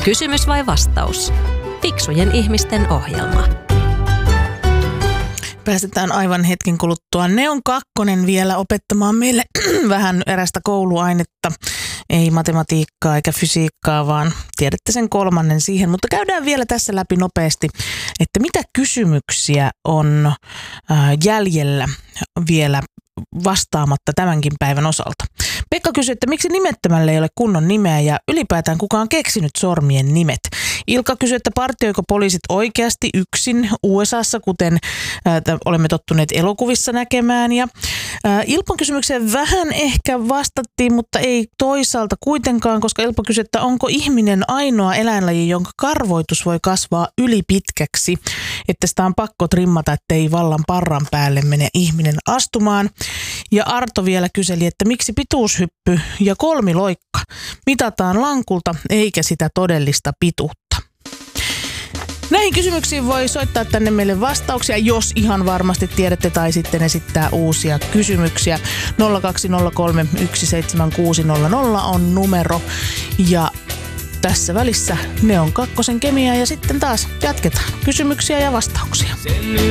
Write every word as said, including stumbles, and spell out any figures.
Kysymys vai vastaus? Fiksujen ihmisten ohjelma. Päästetään aivan hetken kuluttua Neon Kakkonen vielä opettamaan meille vähän erästä kouluainetta. Ei matematiikkaa eikä fysiikkaa, vaan tiedätte sen kolmannen siihen. Mutta käydään vielä tässä läpi nopeasti, että mitä kysymyksiä on jäljellä vielä vastaamatta tämänkin päivän osalta. Pekka kysyi, että miksi nimettömälle ei ole kunnon nimeä ja ylipäätään kuka on keksinyt sormien nimet. Ilkka kysyi, että partioiko poliisit oikeasti yksin U S A:ssa, kuten ää, olemme tottuneet elokuvissa näkemään. Ja ää, Ilpan kysymykseen vähän ehkä vastattiin, mutta ei toisaalta kuitenkaan, koska Ilpa kysyi, että onko ihminen ainoa eläinlaji, jonka karvoitus voi kasvaa ylipitkäksi, että sitä on pakko trimmata, ettei vallan parran päälle mene ihminen astumaan. Ja Arto vielä kyseli, että miksi pituushyppy ja kolmiloikka mitataan lankulta eikä sitä todellista pituutta. Näihin kysymyksiin voi soittaa tänne meille vastauksia, jos ihan varmasti tiedätte, tai sitten esittää uusia kysymyksiä. nolla kaksi nolla kolme yksi seitsemän kuusi nolla nolla on numero ja tässä välissä Neon Kakkosen kemia ja sitten taas jatketaan kysymyksiä ja vastauksia.